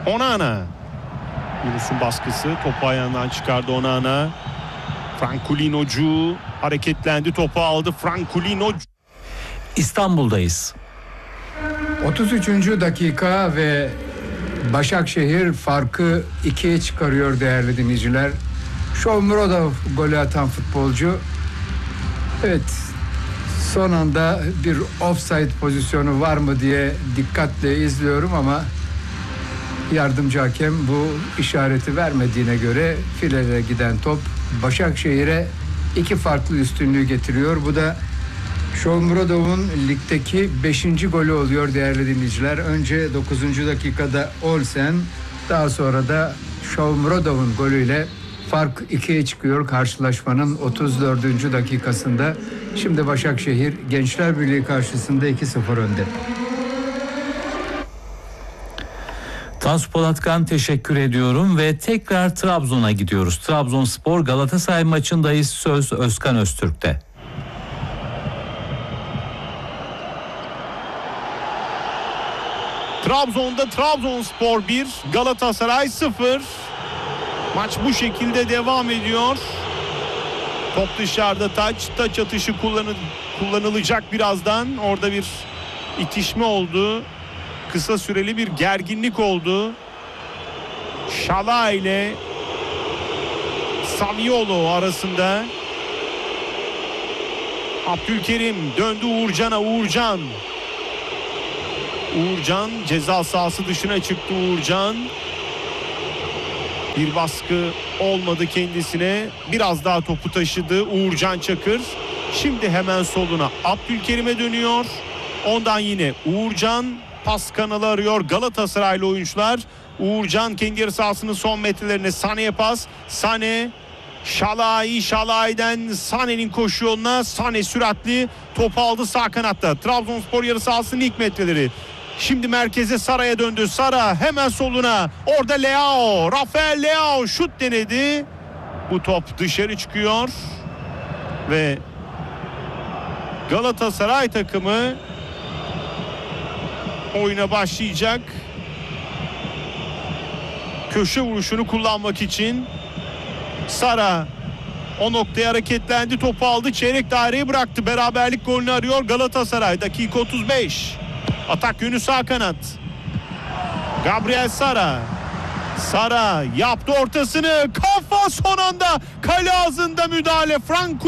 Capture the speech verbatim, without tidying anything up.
Onana. Yunus'un baskısı. Topu ayağından çıkardı Onana. Frankulinocu hareketlendi. Topu aldı. Frankulinocu. İstanbul'dayız. otuz üçüncü dakika ve Başakşehir farkı ikiye çıkarıyor değerli dinleyiciler. Shomurodov golü atan futbolcu. Evet, son anda bir offside pozisyonu var mı diye dikkatle izliyorum ama yardımcı hakem bu işareti vermediğine göre filelere giden top Başakşehir'e iki farklı üstünlüğü getiriyor. Bu da Shomurodov'un ligdeki beşinci golü oluyor değerli dinleyiciler. Önce dokuzuncu dakikada Olsen, daha sonra da Shomurodov'un golüyle fark ikiye çıkıyor karşılaşmanın otuz dördüncü dakikasında. Şimdi Başakşehir Gençler Birliği karşısında iki sıfır önde. Tansu Polatkan teşekkür ediyorum ve tekrar Trabzon'a gidiyoruz. Trabzonspor Galatasaray maçındayız. Söz Özkan Öztürk'te. Trabzon'da Trabzonspor bir, Galatasaray sıfır. Maç bu şekilde devam ediyor. Top dışarıda, taç. Taç atışı kullanı, kullanılacak birazdan. Orada bir itişme oldu. Kısa süreli bir gerginlik oldu. Şala ile Saviolo arasında. Abdülkerim döndü Uğurcan'a. Uğurcan. Uğurcan ceza sahası dışına çıktı Uğurcan. Bir baskı olmadı kendisine. Biraz daha topu taşıdı Uğurcan Çakır. Şimdi hemen soluna Abdülkerim'e dönüyor. Ondan yine Uğurcan pas kanalı arıyor Galatasaraylı oyuncular. Uğurcan kendi yarı sahasının son metrelerine Sané'ye pas. Sané, Şalay, Şalay'den Sané'nin koşu yoluna. Sané süratli topu aldı sağ kanatta. Trabzonspor yarı sahasının ilk metreleri. Şimdi merkeze Sara'ya döndü. Sara hemen soluna. Orada Leao. Rafael Leao şut denedi. Bu top dışarı çıkıyor. Ve Galatasaray takımı oyuna başlayacak. Köşe vuruşunu kullanmak için Sara o noktaya hareketlendi. Topu aldı. Çeyrek daireye bıraktı. Beraberlik golünü arıyor Galatasaray. Dakika otuz beş. Atak yönü sağ kanat. Gabriel Sara. Sara yaptı ortasını. Kafa son anda. Kale ağzında müdahale. Frank